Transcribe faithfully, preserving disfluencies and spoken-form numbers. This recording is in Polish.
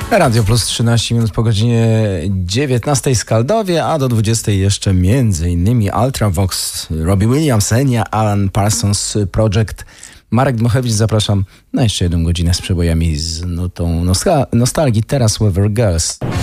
Radio Plus trzynaście minut po godzinie dziewiętnastej Skaldowie, a do dwudziestej jeszcze między innymi Ultravox, Robbie Williams, Enya, Alan Parsons Project. Marek Dmochewicz, zapraszam na jeszcze jedną godzinę z przebojami z nutą nostal- nostalgii. Teraz Weather Girls.